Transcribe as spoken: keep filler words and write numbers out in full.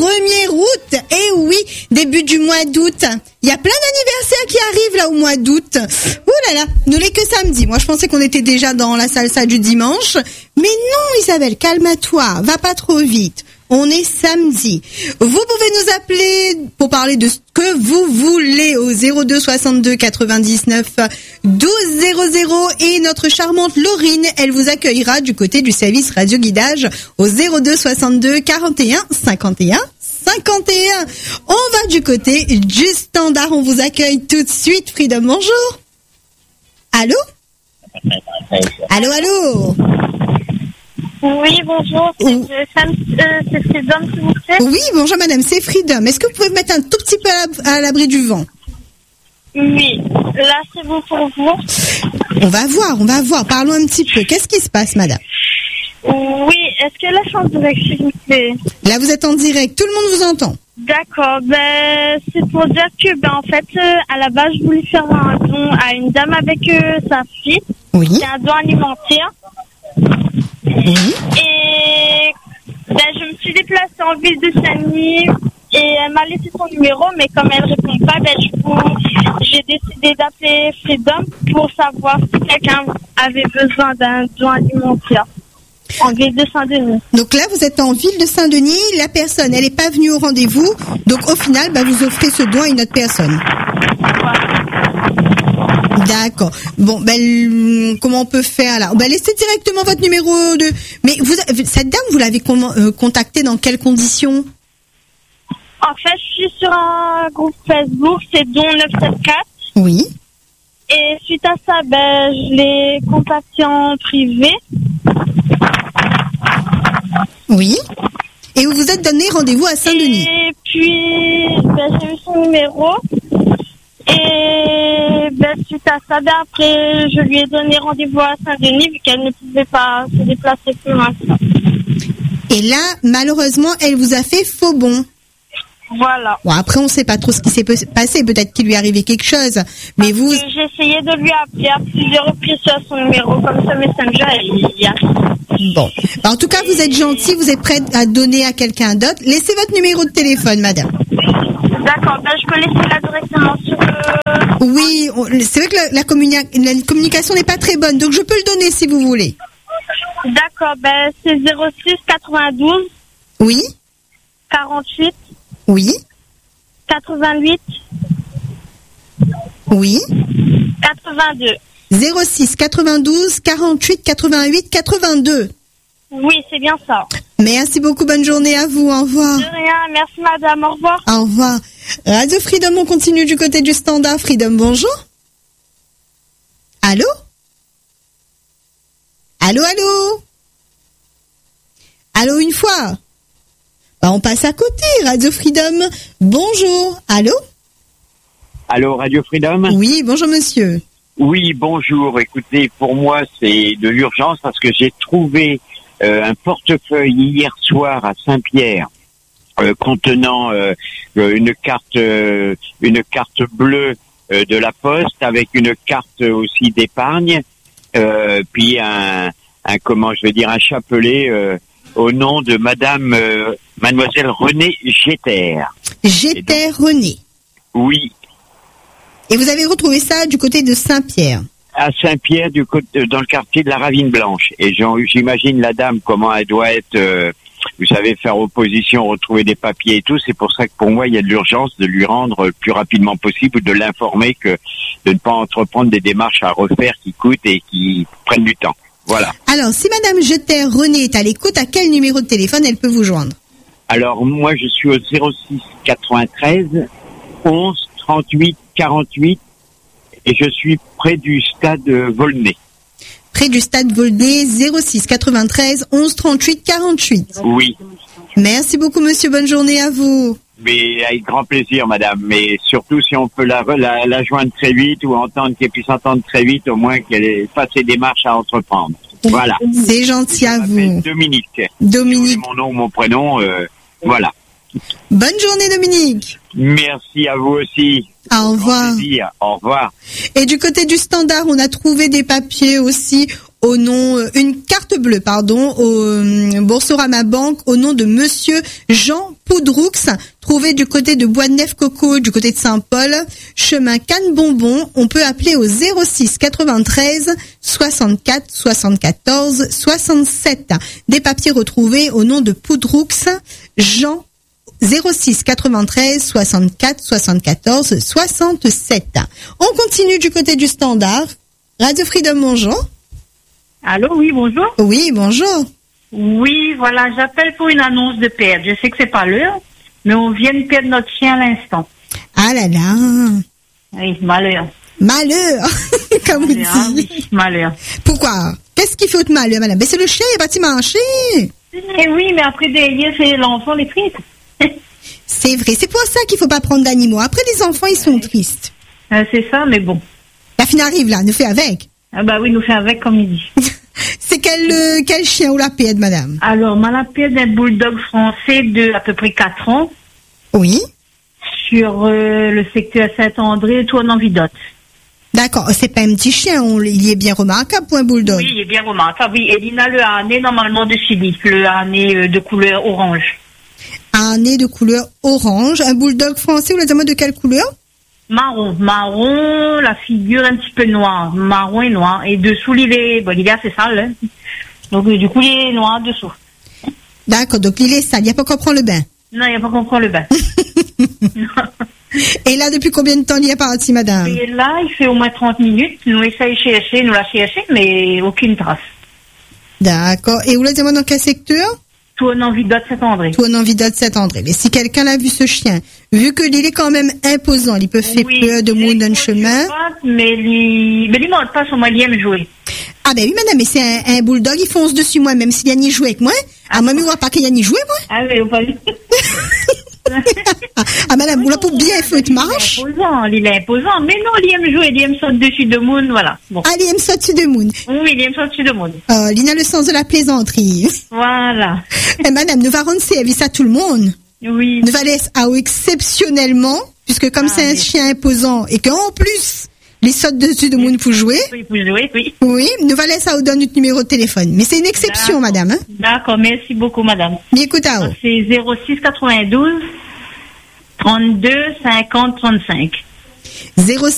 premier août. Eh oui, début du mois d'août. Il y a plein d'anniversaires qui arrivent là au mois d'août. Ouh là là, nous n'est que samedi. Moi, je pensais qu'on était déjà dans la salsa du dimanche. Mais non, Isabelle, calme-toi. Va pas trop vite. On est samedi. Vous pouvez nous appeler pour parler de ce que vous voulez au zéro deux soixante-deux quatre-vingt-dix-neuf douze zéro zéro et notre charmante Laurine, elle vous accueillera du côté du service radio guidage au zéro deux soixante-deux quarante et un cinquante et un cinquante et un. On va du côté du standard. On vous accueille tout de suite. Freedom, bonjour. Allô? Allô, allô? Oui, bonjour, c'est, oh. Sam, euh, c'est Freedom, s'il vous plaît. Oui, bonjour madame, c'est Freedom. Est-ce que vous pouvez vous mettre un tout petit peu à l'abri du vent? Oui, là c'est bon pour vous. On va voir, on va voir, parlons un petit peu. Qu'est-ce qui se passe madame? Oui, est-ce que là je suis en direct, s'il vous plaît? Là vous êtes en direct, tout le monde vous entend. D'accord, ben c'est pour dire que ben en fait euh, à la base je voulais faire un don à une dame avec euh, sa fille. Oui. C'est un don alimentaire. Oui. Et ben, je me suis déplacée en ville de Saint-Denis et elle m'a laissé son numéro, mais comme elle ne répond pas, ben, du coup, j'ai décidé d'appeler Freedom pour savoir si quelqu'un avait besoin d'un don alimentaire en ville de Saint-Denis. Donc là, vous êtes en ville de Saint-Denis, la personne, elle n'est pas venue au rendez-vous, donc au final, ben, vous offrez ce don à une autre personne. Voilà. D'accord. Bon, ben, comment on peut faire là? Ben, laissez directement votre numéro de. Mais vous, cette dame, vous l'avez comment, euh, contactée dans quelles conditions? En fait, je suis sur un groupe Facebook, c'est Don neuf cent soixante-quatre. Oui. Et suite à ça, ben, je l'ai contacté en privé. Oui. Et vous vous êtes donné rendez-vous à Saint-Denis. Et puis, ben, j'ai eu son numéro. Et ben, suite à ça, ben, après, je lui ai donné rendez-vous à Saint-Denis vu qu'elle ne pouvait pas se déplacer plus loin. Et là, malheureusement, elle vous a fait faux bon. Voilà. Bon, après, on ne sait pas trop ce qui s'est passé. Peut-être qu'il lui est arrivé quelque chose. Mais vous... J'ai essayé de lui appeler à plusieurs reprises sur son numéro, comme ça, Messenger, il y arrive. Bon. En tout cas, vous êtes gentil, vous êtes prête à donner à quelqu'un d'autre. Laissez votre numéro de téléphone, madame. D'accord, ben, je peux laisser là directement sur le... Oui, on, c'est vrai que la, la, communi- la communication n'est pas très bonne, donc je peux le donner si vous voulez. D'accord, ben, c'est zéro six quatre-vingt-douze. Oui. quarante-huit. Oui. quatre-vingt-huit. Oui. quatre-vingt-deux. zéro six quatre-vingt-douze quarante-huit quatre-vingt-huit quatre-vingt-deux. Oui, c'est bien ça. Merci beaucoup, bonne journée à vous, au revoir. De rien, merci madame, au revoir. Au revoir. Radio Freedom, on continue du côté du standard. Freedom, bonjour. Allô? Allô, allô? Allô, une fois? Bah, on passe à côté, Radio Freedom. Bonjour. Allô? Allô, Radio Freedom? Oui, bonjour monsieur. Oui, bonjour. Écoutez, pour moi, c'est de l'urgence parce que j'ai trouvé euh, un portefeuille hier soir à Saint-Pierre euh, contenant euh, une carte, euh, une carte bleue euh, de la Poste avec une carte aussi d'épargne, euh, puis un, un comment je vais dire un chapelet euh, au nom de Madame euh, Mademoiselle Renée Jeter. Jeter Renée. Oui. Et vous avez retrouvé ça du côté de Saint-Pierre? À Saint-Pierre, du côté, dans le quartier de la Ravine Blanche. Et j'imagine la dame, comment elle doit être, euh, vous savez, faire opposition, retrouver des papiers et tout. C'est pour ça que pour moi, il y a de l'urgence de lui rendre le plus rapidement possible ou de l'informer que de ne pas entreprendre des démarches à refaire qui coûtent et qui prennent du temps. Voilà. Alors, si Madame Jeter Renée est à l'écoute, à quel numéro de téléphone elle peut vous joindre? Alors, moi, je suis au zéro six quatre-vingt-treize onze trente-huit quarante-huit et je suis près du stade Volnay. Près du stade Volnay, zéro six quatre-vingt-treize onze trente-huit quarante-huit. Oui. Merci beaucoup monsieur, bonne journée à vous. Mais avec grand plaisir madame, mais surtout si on peut la, la, la joindre très vite ou entendre qu'elle puisse entendre très vite, au moins qu'elle fasse ses démarches à entreprendre. Voilà. C'est gentil à vous. Dominique. Dominique. Mon nom, mon prénom, euh, voilà. Bonne journée Dominique. Merci à vous aussi. Au revoir. Au revoir. Et du côté du standard, on a trouvé des papiers aussi au nom, euh, une carte bleue, pardon, au euh, Boursorama Banque au nom de Monsieur Jean Poudroux, trouvé du côté de Bois-de-Neuf-Coco, du côté de Saint-Paul, chemin Cannes-Bonbon. On peut appeler au zéro six quatre-vingt-treize soixante-quatre soixante-quatorze soixante-sept. Des papiers retrouvés au nom de Poudroux Jean zéro six quatre-vingt-treize soixante-quatre soixante-quatorze soixante-sept. On continue du côté du standard. Radio Freedom, bonjour. Allô, oui, bonjour. Oui, bonjour. Oui, voilà, j'appelle pour une annonce de perte. Je sais que c'est pas l'heure, mais on vient de perdre notre chien à l'instant. Ah là là. Oui, malheur. Malheur, comme malheur, on dit. Oui, malheur. Pourquoi? Qu'est-ce qui fait de malheur, madame? Ben, c'est le chien, il est parti manger. Eh oui, mais après derrière, c'est l'enfant, les tristes. C'est vrai, c'est pour ça qu'il faut pas prendre d'animaux. Après, les enfants, ils sont tristes. Euh, c'est ça, mais bon. La fille arrive là, nous fait avec. Ah bah oui, nous fait avec, comme il dit. C'est quel, euh, quel chien ou la pède, madame? Alors, ma la pède d'un bulldog français de à peu près quatre ans. Oui. Sur euh, le secteur Saint-André, Tournon-Vidotte. D'accord, c'est pas un petit chien, on, il est bien remarquable pour un bulldog. Oui, il est bien remarquable. Oui, et il a le harnais normalement de Chili, le harnais euh, de couleur orange. Un nez de couleur orange, un bulldog français, vous l'avez dit de quelle couleur? Marron, marron, la figure un petit peu noire, marron et noir. Et dessous, il est, bon, il est assez sale, hein. Donc, du coup, il est noir dessous. D'accord, donc il est sale, il n'y a pas encore prendre le bain. Non, il n'y a pas qu'on prend le bain. Et là, depuis combien de temps il y a parti, madame? Et là, il fait au moins trente minutes. Nous essayons de chercher, nous la chercher, mais aucune trace. D'accord. Et vous l'avez dit dans quel secteur? Tournon-Vidotte, Saint-André. Tournon-Vidotte, Saint-André. Mais si quelqu'un l'a vu, ce chien, vu qu'il est quand même imposant, il peut faire Oui, peur de monde dans le chemin. Pas, mais il, mais il monte pas sur moi, il aime jouer. Ah ben oui, madame, mais c'est un, un bulldog, il fonce dessus moi, même s'il y a ni joué avec moi. Ah, moi, mais on voit pas qu'il y a ni joué, moi. Ah oui, on va Ah, madame, vous l'a pour bien fait de marche. Il est imposant, il est imposant. Mais non, il aime jouer, il aime sauter dessus de monde, voilà. Bon. Ah, il aime ça dessus de monde. Oui, il aime sauter dessus de monde. Oh, il a le sens de la plaisanterie. Voilà. Et madame, nous va rendre service à tout le monde. Oui. Nous va laisser, ah, exceptionnellement, puisque comme Ah, c'est un oui. chien imposant et qu'en plus, les sautes dessus de monde pour jouer. Oui, pour jouer, oui. Oui, nous va laisser à vous donner notre numéro de téléphone. Mais c'est une exception, D'accord. madame, hein. D'accord, merci beaucoup, madame. Mais écoute, à vous. C'est zéro six quatre-vingt-douze trente-deux cinquante trente-cinq. zéro